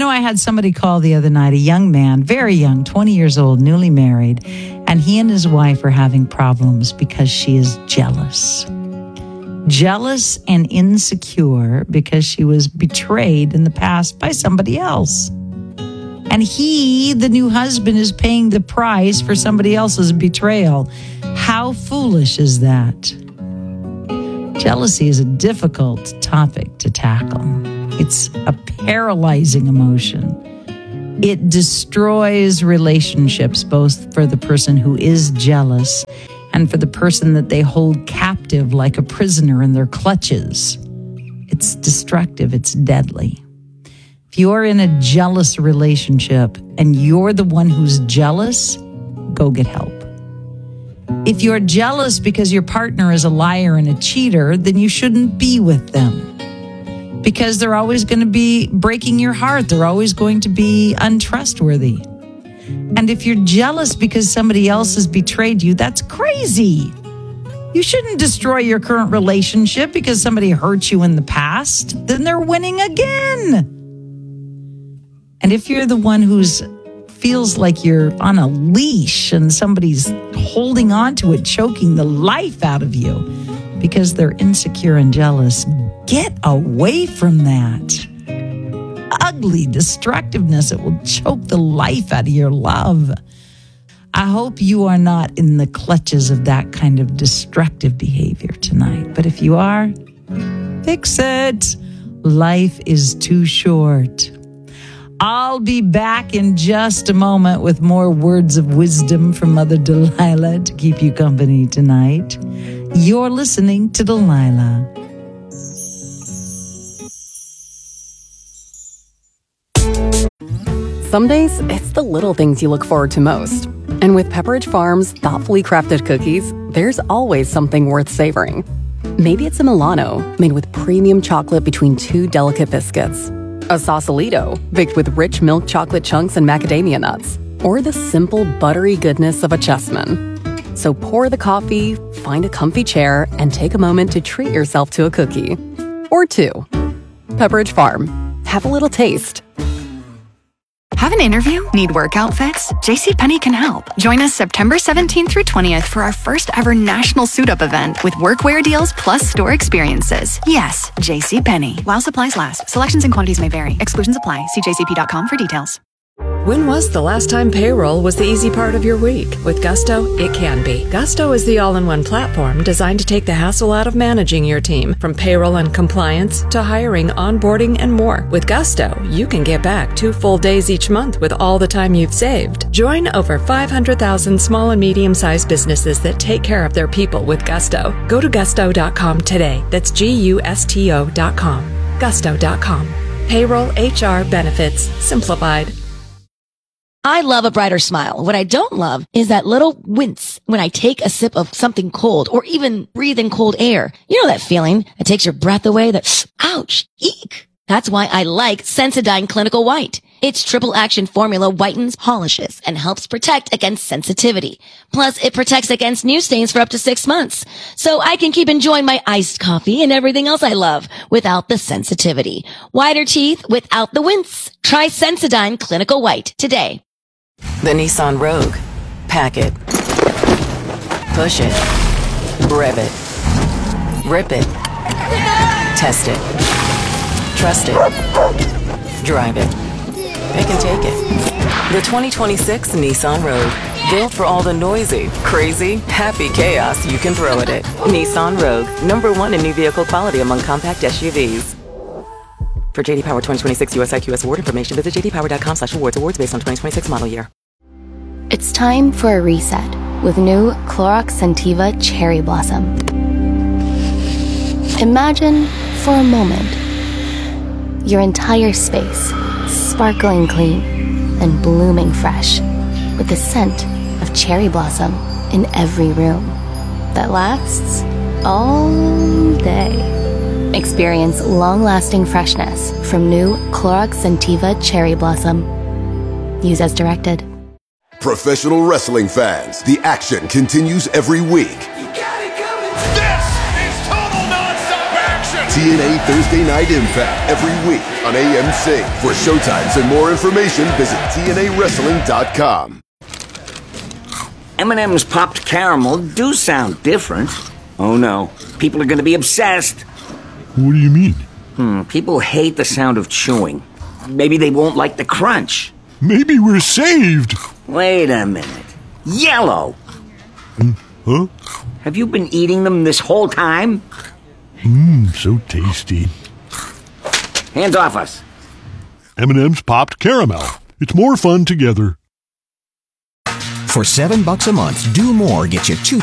I had somebody call the other night, a young man, very young, 20 years old, newly married, and he and his wife are having problems because she is jealous. Jealous and insecure because she was betrayed in the past by somebody else. And he, the new husband, is paying the price for somebody else's betrayal. How foolish is that? Jealousy is a difficult topic to tackle. It's a paralyzing emotion. It destroys relationships, both for the person who is jealous and for the person that they hold captive like a prisoner in their clutches. It's destructive. It's deadly. If you're in a jealous relationship and you're the one who's jealous, go get help. If you're jealous because your partner is a liar and a cheater, then you shouldn't be with them, because they're always going to be breaking your heart. They're always going to be untrustworthy. And if you're jealous because somebody else has betrayed you, that's crazy. You shouldn't destroy your current relationship because somebody hurt you in the past. Then they're winning again. And if you're the one who's feels like you're on a leash and somebody's holding on to it, choking the life out of you because they're insecure and jealous, get away from that. Ugly destructiveness, it will choke the life out of your love. I hope you are not in the clutches of that kind of destructive behavior tonight. But if you are, fix it. Life is too short. I'll be back in just a moment with more words of wisdom from Mother Delilah to keep you company tonight. You're listening to Delilah. Some days, it's the little things you look forward to most. And with Pepperidge Farm's thoughtfully crafted cookies, there's always something worth savoring. Maybe it's a Milano made with premium chocolate between two delicate biscuits. A Sausalito baked with rich milk chocolate chunks and macadamia nuts. Or the simple buttery goodness of a Chessman. So pour the coffee, find a comfy chair, and take a moment to treat yourself to a cookie. Or two. Pepperidge Farm. Have a little taste. Have an interview? Need work outfits? JCPenney can help. Join us September 17th through 20th for our first ever national suit-up event with workwear deals plus store experiences. Yes, JCPenney. While supplies last. Selections and quantities may vary. Exclusions apply. See jcp.com for details. When was the last time payroll was the easy part of your week? With Gusto, it can be. Gusto is the all-in-one platform designed to take the hassle out of managing your team, from payroll and compliance to hiring, onboarding, and more. With Gusto, you can get back 2 full days each month with all the time you've saved. Join over 500,000 small and medium-sized businesses that take care of their people with Gusto. Go to gusto.com today. That's GUSTO.com. Gusto.com. Payroll, HR, benefits, simplified. I love a brighter smile. What I don't love is that little wince when I take a sip of something cold or even breathe in cold air. You know that feeling that takes your breath away, that ouch, eek. That's why I like Sensodyne Clinical White. Its triple action formula whitens, polishes, and helps protect against sensitivity. Plus, it protects against new stains for up to 6 months. So I can keep enjoying my iced coffee and everything else I love without the sensitivity. Whiter teeth without the wince. Try Sensodyne Clinical White today. The Nissan Rogue. Pack it. Push it. Rev it. Rip it. Test it. Trust it. Drive it. It can take it. The 2026 Nissan Rogue. Built for all the noisy, crazy, happy chaos you can throw at it. Nissan Rogue. #1 in new vehicle quality among compact SUVs. For JD Power 2026 US IQS award information, visit jdpower.com/awards. Awards based on 2026 model year. It's time for a reset with new Clorox Scentiva Cherry Blossom. Imagine, for a moment, your entire space sparkling clean and blooming fresh with the scent of cherry blossom in every room that lasts all day. Experience long-lasting freshness from new Clorox Scentiva Cherry Blossom. Use as directed. Professional wrestling fans, the action continues every week. You got it coming. This is total nonstop action. TNA Thursday Night Impact every week on AMC. For showtimes and more information, visit TNAWrestling.com. M&M's popped caramel do sound different. Oh no, people are going to be obsessed. What do you mean? People hate the sound of chewing. Maybe they won't like the crunch. Maybe we're saved. Wait a minute. Yellow! Huh? Have you been eating them this whole time? So tasty. Hands off us. M&M's popped caramel. It's more fun together. For $7 a month, Do More gets you 2